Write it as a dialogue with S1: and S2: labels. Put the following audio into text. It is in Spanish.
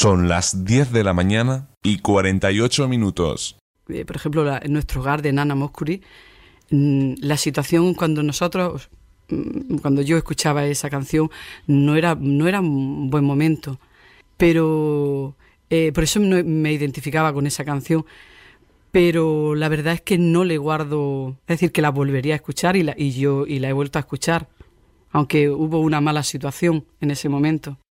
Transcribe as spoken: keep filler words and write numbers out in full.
S1: Son las diez de la mañana y cuarenta y ocho minutos.
S2: Eh, por ejemplo, la, en nuestro hogar de Nana Mouskouri, mmm, la situación cuando nosotros, mmm, cuando yo escuchaba esa canción, no era, no era un buen momento. Pero eh, por eso no, me identificaba con esa canción. Pero la verdad es que no le guardo, es decir, que la volvería a escuchar y, la, y yo y la he vuelto a escuchar, aunque hubo una mala situación en ese momento.